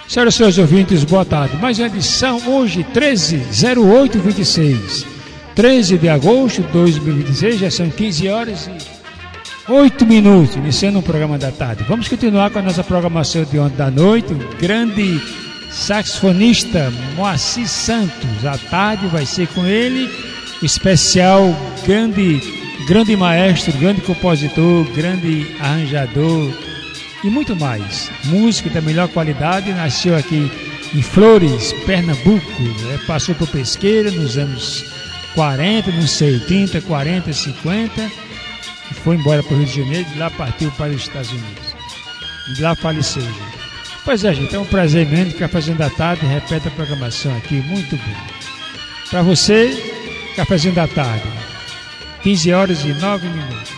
Senhoras e senhores ouvintes, boa tarde. Mais uma edição hoje, 13/08/26. 13 de agosto de 2026, já são 15 horas e 8 minutos, iniciando um programa da tarde. Vamos continuar com a nossa programação de ontem da noite. O grande saxofonista Moacir Santos. À tarde vai ser com ele o especial grande maestro, grande compositor, grande arranjador e muito mais. Música da melhor qualidade, nasceu aqui em Flores, Pernambuco, né? Passou por Pesqueira nos anos 40, não sei, 30, 40, 50, e foi embora para o Rio de Janeiro, de lá partiu para os Estados Unidos. E de lá faleceu. Pois é, gente, é um prazer mesmo que Cafézinho da Tarde repete a programação aqui, muito bom. Para você, Cafézinho da Tarde, 15 horas e 9 minutos.